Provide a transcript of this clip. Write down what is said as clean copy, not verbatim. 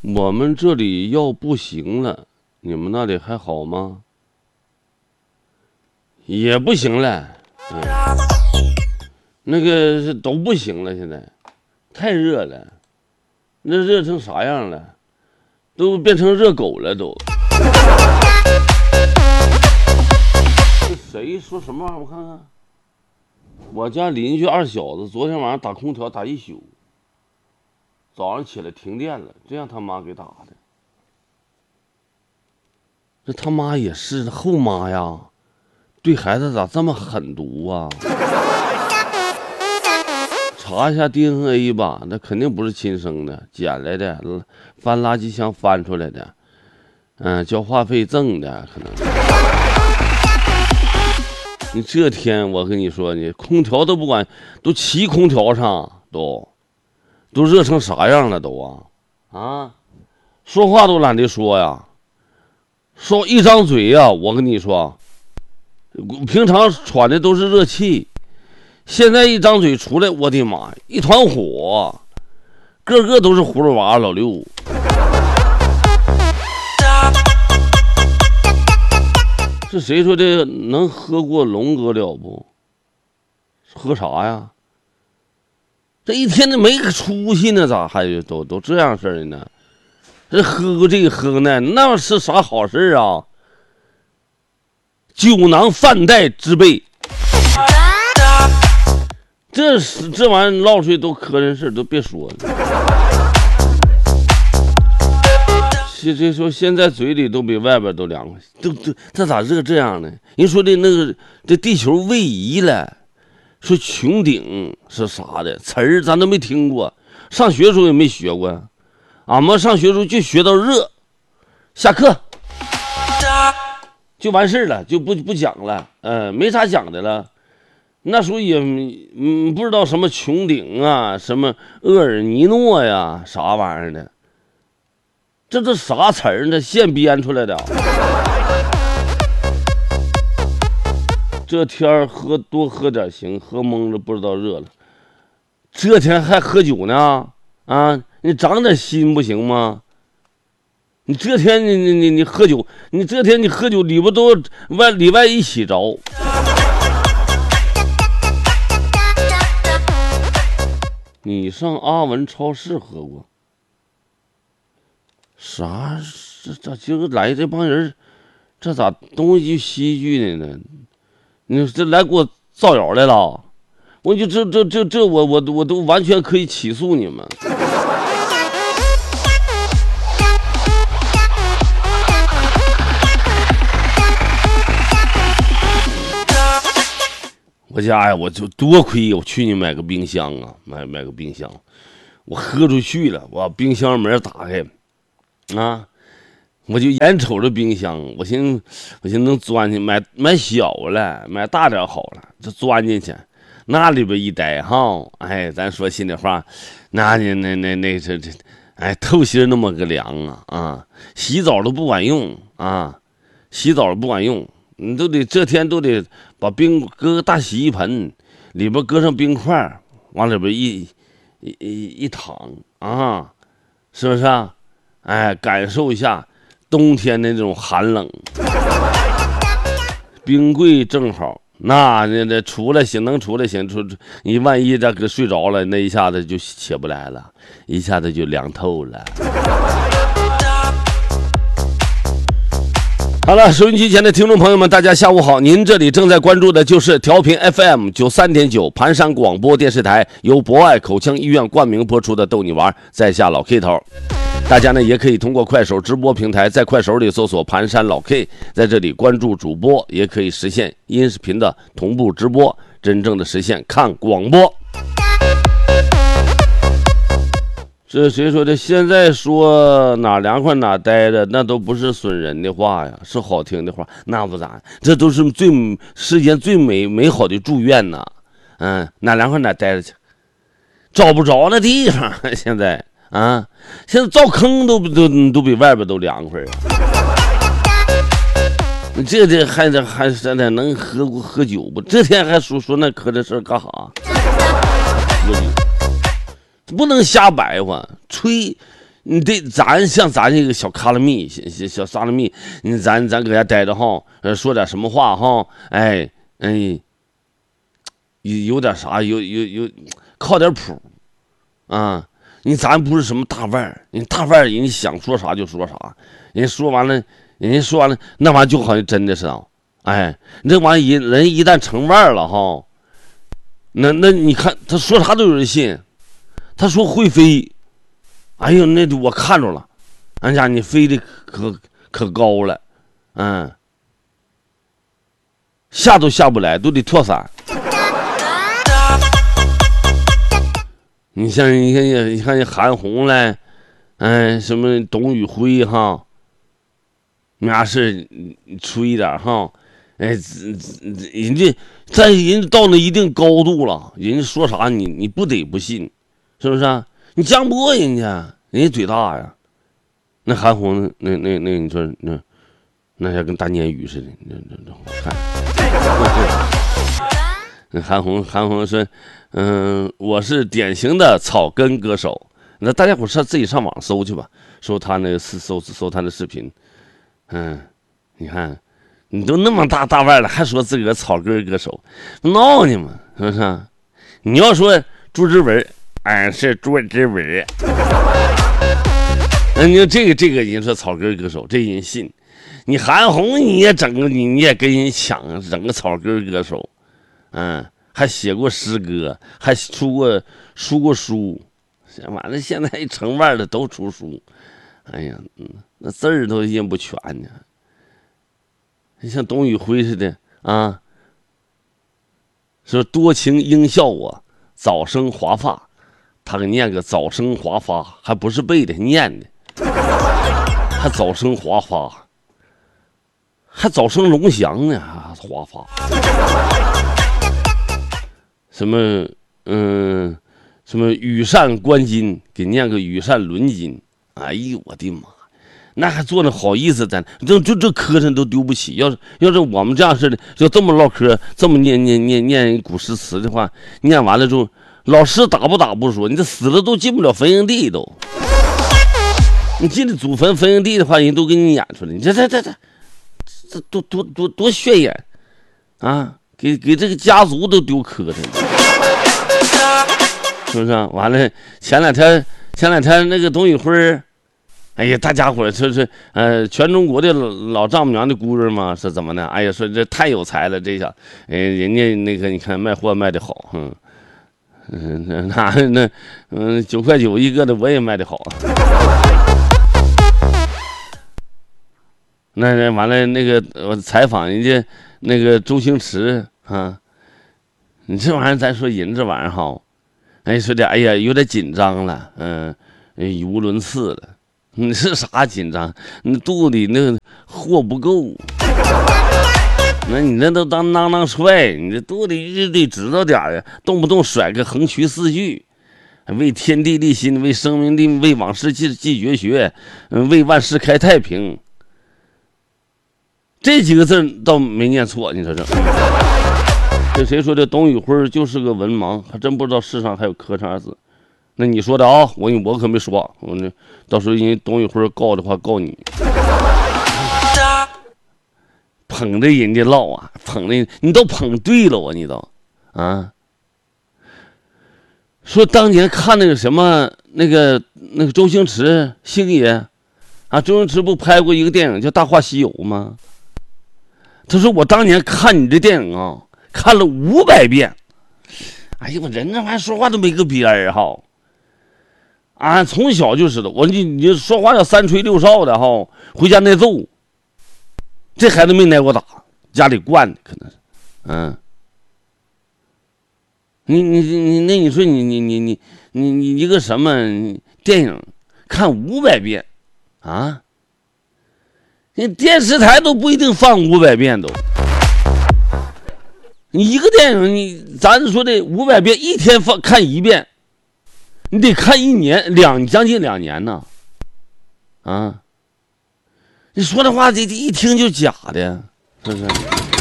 我们这里要不行了，你们那里还好吗？也不行了，那个都不行了，现在太热了，那热成啥样了？都变成热狗了都。这谁说什么玩意儿？我看看，我家邻居二小子昨天晚上打空调打一宿，早上起来停电了，这样他妈给打的。这他妈也是后妈呀，对孩子咋这么狠毒啊？查一下 DNA 吧，那肯定不是亲生的，捡来的，翻垃圾箱翻出来的，交话费挣的可能。你这天我跟你说，你空调都不管，都骑空调上，都热成啥样了都啊！说话都懒得说呀，说一张嘴呀，我跟你说，平常喘的都是热气。现在一张嘴出来，我的妈，一团火，个个都是葫芦娃老六。这谁说的能喝过龙哥了不？喝啥呀？这一天都没个出息呢，咋还都这样事儿呢？这喝过这个喝过那是啥好事啊？酒囊饭袋之辈。这玩意儿唠出去都磕碜事，都别说了。这说现在嘴里都比外边都凉快，这咋热这样呢？人说的那个这地球位移了，说穹顶是啥的词儿咱都没听过，上学时候也没学过，俺们上学时候就学到热，下课就完事了，就不讲了，没啥讲的了。那时候也不知道什么穹顶啊，什么厄尔尼诺呀，啥玩意儿的，这啥词儿呢？现编出来的。这天多喝点行，喝懵了不知道热了。这天还喝酒呢？你长点心不行吗？你这天你喝酒，你这天你喝酒里不都里外一起着。你上阿文超市喝过啥？这今儿来这帮人，这咋东一句西一句的呢？你这来给我造谣来了？我就这我都完全可以起诉你们。我家呀，我就多亏我去年买个冰箱啊，买个冰箱，我喝出去了，我把冰箱门打开，我就眼瞅着冰箱，我寻思能钻进，买小了，买大点好了，就钻进去，那里边一待哈，咱说心里话，那这，透心那么个凉啊，洗澡都不管用啊，洗澡不管用。你这天都得把冰搁个大洗衣盆，里边搁上冰块，往里边一躺啊，是不是啊？感受一下冬天的那种寒冷。冰柜正好，那出来行，能出来行，你万一这个睡着了，那一下子就起不来了，一下子就凉透了。好了，收音机前的听众朋友们，大家下午好！您这里正在关注的就是调频 FM 93.9盘山广播电视台，由博爱口腔医院冠名播出的逗你玩，在下老 K 头。大家呢也可以通过快手直播平台，在快手里搜索盘山老 K， 在这里关注主播，也可以实现音视频的同步直播，真正的实现看广播。这谁说的？现在说哪凉快哪待着，那都不是损人的话呀，是好听的话，那不咋，这都是世间最美好的祝愿呐。哪凉快哪待着去，找不着那地方。现在现在造坑都比外边都凉快啊。这还现在能喝酒不？这天还说那可这事干啥？喝酒。不能瞎白话，吹你得像咱这个小卡拉米、小萨拉米，咱搁家待着哈，说点什么话哈，有点啥，有靠点谱啊。咱不是什么大腕儿，大腕儿人想说啥就说啥，人家说完了，那玩意就好像真的是啊，那玩意人一旦成腕儿了哈，那你看他说啥都有人信，他说会飞，哎呦，那我看着了，俺家你飞的可高了，下都下不来，都得脱伞。你看韩红嘞，什么董宇辉哈，那是吹点哈，人家到了一定高度了，人家说啥你不得不信，是不是啊？你犟不过人家嘴大呀。那韩红那你说那像跟大鲶鱼似的，那好看。那韩红说，我是典型的草根歌手。那大家伙自己上网搜去吧，搜他那搜他的视频。你看，你都那么大腕了，还说自个儿草根歌手，闹呢嘛，是不是啊？你要说朱之文，俺是朱之文。那你说这个人说草根歌手，这人信。你韩红你也整个你也跟人抢，整个草根歌手。还写过诗歌，还出过书，完了现在一成腕的都出书，哎呀，那字儿都印不全呢。像董宇辉似的啊，说多情应笑我，早生华发，他给念个早生华发，还不是背的，念的，还早生华发，还早生龙翔呢，华发。什么羽扇纶巾，给念个羽扇纶巾。哎呦我的妈，那还做的好意思，咱这磕碜都丢不起。要是我们这样似的，就这么唠嗑，这么念古诗词的话，念完了之后，老师打不说，你这死了都进不了坟茔地都。你进了祖坟茔地的话，人都给你演出来，你这多炫眼啊！给这个家族都丢磕碜，是不是啊？完了，前两天那个董宇辉，哎呀，大家伙说是全中国的老丈母娘的姑娘嘛，是怎么的？哎呀，说这太有才了，这下，人家那个你看卖货卖的好，9.9块一个的我也卖的好啊。那完了，那个我采访人家那个周星驰啊，你这玩意儿咱说人这玩意儿哈，说的哎呀有点紧张了，语无伦次了。你是啥紧张？你肚里那货不够，那你那都当帅，你这肚里就得知道点呀，动不动甩个横渠4句，为天地立心，为生民立命，为往事继绝学，为万世开太平。这几个字倒没念错，你说这谁说的？董宇辉就是个文盲，还真不知道世上还有磕碜二字。那你说的啊，我可没说，我那到时候人家董宇辉告的话告你，捧着人家唠啊，捧的你都捧对了啊，你都啊。说当年看那个什么那个周星驰星爷啊，周星驰不拍过一个电影叫《大话西游》吗？他说我当年看你这电影啊，看了500遍。哎呀，我人这玩意说话都没个边儿哈。俺从小就知道，你说话要3吹6哨的哈，回家挨揍。这孩子没挨过打，家里惯的可能是，你说你一个什么电影看500遍啊？你电视台都不一定放500遍都。你一个电影，咱说的500遍，一天看1遍，你得看1年将近2年呢，啊！你说的话这一听就假的，是不是？